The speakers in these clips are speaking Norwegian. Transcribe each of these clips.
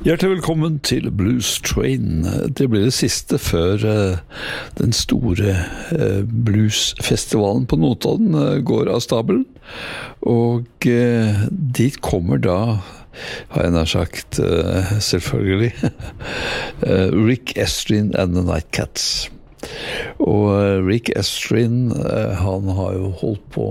Hjertelig velkommen til Blues Train. Det blir det siste før den store bluesfestivalen på Notodden går av stabelen. Og dit kommer da, har jeg nær sagt, selvfølgelig, Rick Estrin and the Nightcats. Og Rick Estrin, han har jo holdt på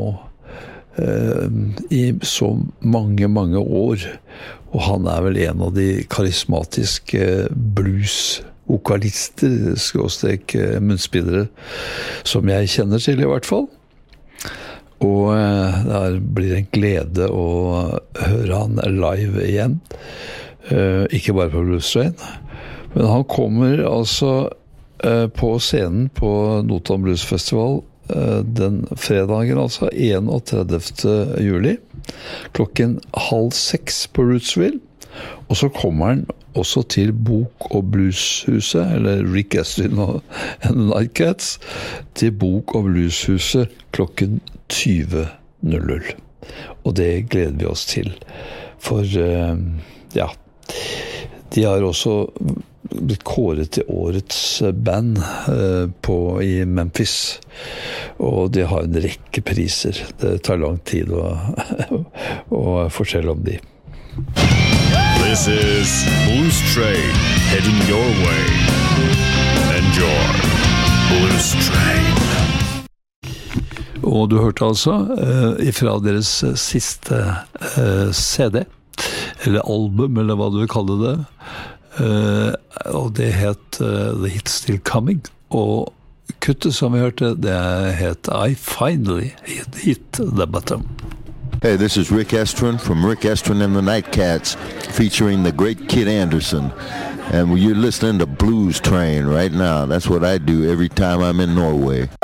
i så mange år, og han vel en av de karismatiske blues-vokalister, skråstrek munnspillere, som jeg kjenner til i hvert fall. Og det blir en glede å høre han live igjen, ikke bare på Blues Train, men han kommer altså på scenen på Notodden Blues Festival den fredagen, altså 31. juli, klokken 5:30 på Rootsville. Og så kommer han også til Bok- og Blueshuset, eller Rick Estrin og Nightcats, til Bok- og Blueshuset klokken 20:00. Og det gleder vi oss til. For, ja, de har også blitt kåret til årets band i Memphis, og de har en rekke priser. Det tar lang tid å fortelle om de. This is Blues Train heading your way. Enjoy Blues Train. Og du hørte altså ifra deres siste CD, eller album, eller hva du vil kalle det, og det het The Hit Still Coming, og kuttet som vi hørte, det het I Finally Hit the Bottom. Hey, this is Rick Estrin from Rick Estrin and the Nightcats, featuring the great Kid Anderson, and you're listening to Blues Train right now. That's what I do every time I'm in Norway.